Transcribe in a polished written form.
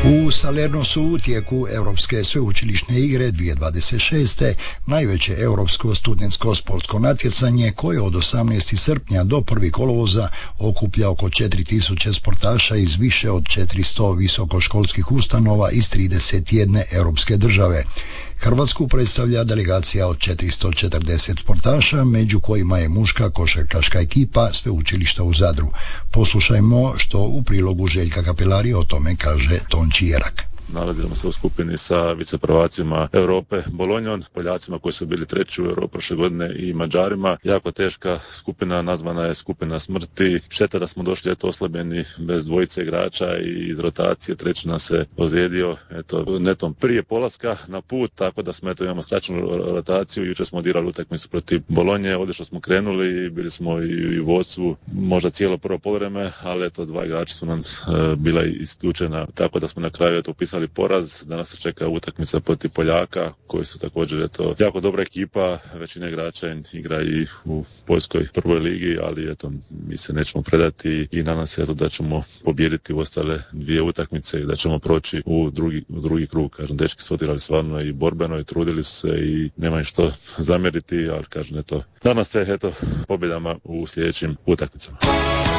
U Salernu su u tijeku Europske sveučilišne igre 2026. najveće europsko studentsko sportsko natjecanje koje od 18. srpnja do 1. kolovoza okuplja oko 4000 sportaša iz više od 400 visokoškolskih ustanova iz 31 europske države. Hrvatsku predstavlja delegacija od 440 sportaša, među kojima je muška košarkaška ekipa sveučilišta u Zadru. Poslušajmo što u prilogu Željka Kapelari o tome kaže Tonči Jerak. Nalazimo se u skupini sa viceprvacima Europe Bolonjom, Poljacima koji su bili treći u Europi prošle godine i Mađarima. Jako teška skupina, nazvana je skupina smrti. Šteta da smo došli oslabljeni bez dvojice igrača i iz rotacije. Treći nas se ozlijedio netom prije polaska na put, tako da smo imamo skraćenu rotaciju. Jučer smo odigrali utakmicu protiv Bolonje, odlično smo krenuli, bili smo i u vodstvu možda cijelo prvo poluvreme, ali dva igrača su nam bila isključena, tako da smo na kraju upisali poraz. Danas se čeka utakmica protiv Poljaka koji su također jako dobra ekipa, većina igrača igra i u poljskoj prvoj ligi, ali mi se nećemo predati i nadam se da ćemo pobijediti u ostale dvije utakmice i da ćemo proći u drugi krug. Kažem, dečki su odigrali stvarno i borbeno i trudili su se i nema im što zamjeriti, ali kažem nadam se pobjedama u sljedećim utakmicama.